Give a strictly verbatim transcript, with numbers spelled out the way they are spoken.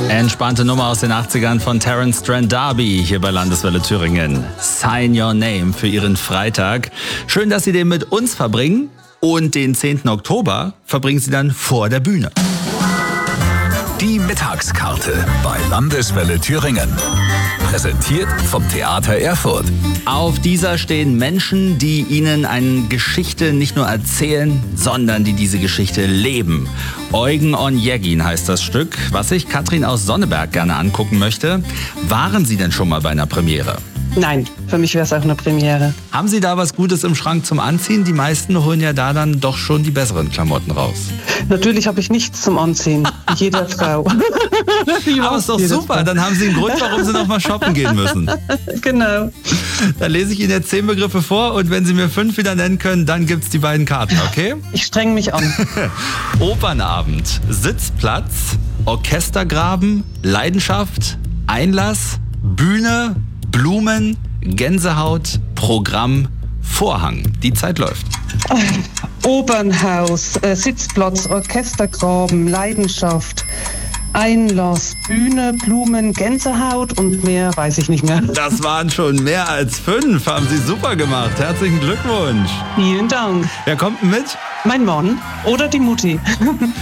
Entspannte Nummer aus den achtzigern von Terence Trent D'Arby hier bei Landeswelle Thüringen. Sign Your Name für Ihren Freitag. Schön, dass Sie den mit uns verbringen. Und den zehnten Oktober verbringen Sie dann vor der Bühne. Die Mittagskarte bei Landeswelle Thüringen. Präsentiert vom Theater Erfurt. Auf dieser stehen Menschen, die Ihnen eine Geschichte nicht nur erzählen, sondern die diese Geschichte leben. Eugen Onegin heißt das Stück, was sich Katrin aus Sonneberg gerne angucken möchte. Waren Sie denn schon mal bei einer Premiere? Nein, für mich wäre es auch eine Premiere. Haben Sie da was Gutes im Schrank zum Anziehen? Die meisten holen ja da dann doch schon die besseren Klamotten raus. Natürlich habe ich nichts zum Anziehen. Jeder Frau. Aber ist doch super. Frau. Dann haben Sie einen Grund, warum Sie noch mal shoppen gehen müssen. Genau. Dann lese ich Ihnen jetzt zehn Begriffe vor und wenn Sie mir fünf wieder nennen können, dann gibt's die beiden Karten, okay? Ich streng mich an. Opernabend, Sitzplatz, Orchestergraben, Leidenschaft, Einlass, Bühne, Blumen, Gänsehaut, Programm, Vorhang. Die Zeit läuft. Opernhaus, äh, Sitzplatz, Orchestergraben, Leidenschaft, Einlass, Bühne, Blumen, Gänsehaut und mehr weiß ich nicht mehr. Das waren schon mehr als fünf. Haben Sie super gemacht. Herzlichen Glückwunsch. Vielen Dank. Wer kommt denn mit? Mein Mann oder die Mutti.